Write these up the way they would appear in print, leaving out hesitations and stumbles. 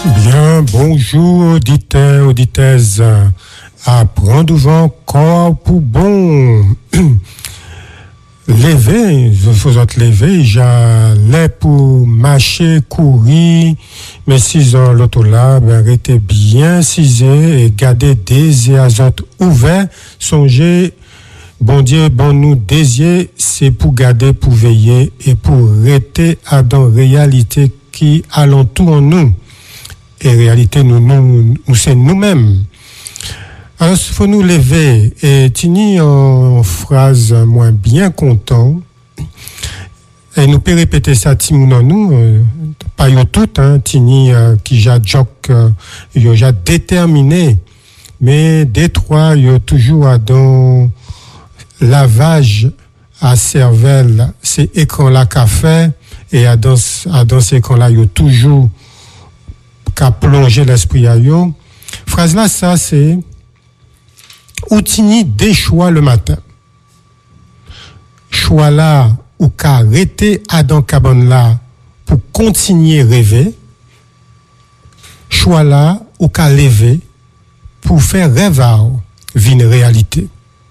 Bien, bonjour auditeurs, auditeuses. À prendre vent corps pour bon. Lever, je faisais lever, j'allais pour marcher, courir, mais 6 ans l'auto là, ben, était bien cisé et garder des yeux ouverts, songer, bon Dieu, bon nous désirer, c'est pour garder, pour veiller et pour rester à dans réalité qui alentour en nous. Et réalité, nous c'est nous-mêmes. Alors, il faut nous lever. Et Tini, en phrase moins bien content, et nous peut répéter ça, Timoun, nous, pas yo tout, hein, Tini, qui j'a joke, yo j'a déterminé, mais des trois, yo toujours à dans lavage à cervelle, c'est écran là qu'a fait, et à dans ces écran là, yo toujours qu'à plonger l'esprit à yo. Phrase là, ça, c'est, ou tini des choix le matin. Choix là, ou qu'à arrêter Adam Cabane là pour continuer rêver. Choix là, ou qu'à lever pour faire rêver une réalité.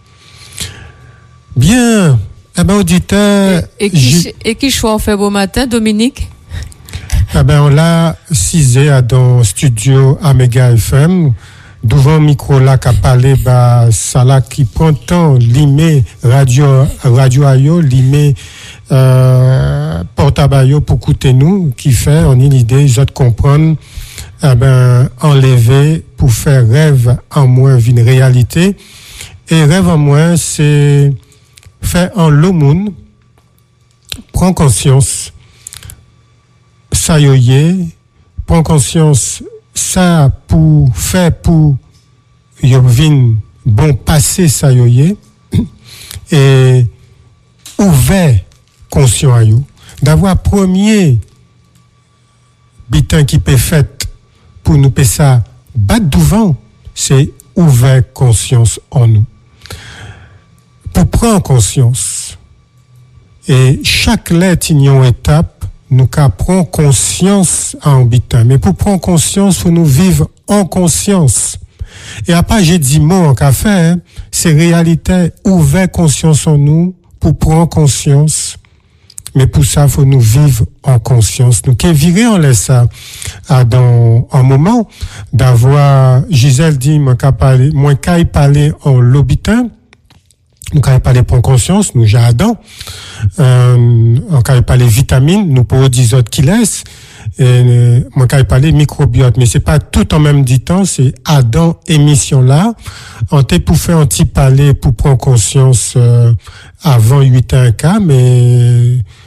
Bien, eh ben, auditeur. Et qui choix on fait beau matin, Dominique? Eh ben, on l'a cisé dans studio Améga FM. Devant micro là qu'a parlé bah ça là qui prend temps limé radio ayo limé portable ayo pour écouter nous qui fait on a une idée je te comprendre enlever pour faire rêve en moins une réalité et rêve en moins c'est faire en l'aumône prends conscience ça yoye prends conscience ça pour faire pour vin bon passer ça yoye et ouvert conscient à yo d'avoir premier bitin qui peut fait pour nous payer ça battre devant c'est ouvert conscience en nous pour prendre conscience et chaque lettre une étape nous prenons conscience en bitin. Mais pour prendre conscience, faut nous vivre en conscience. Et après, j'ai dit mot en café, hein, c'est réalité, ouvert conscience en nous pour prendre conscience. Mais pour ça, faut nous vivre en conscience. Nous, qui virer en laisse ça, dans un moment d'avoir, Gisèle dit, moi, qu'à parler en l'obitin, nous quand parler prendre conscience nous j'adore on quand parler vitamines nous pour des autres qui laissent et moi quand parler microbiote mais c'est pas tout en même temps c'est Adam émission là on t'est pour faire un petit parler pour prendre conscience avant 8 ans mais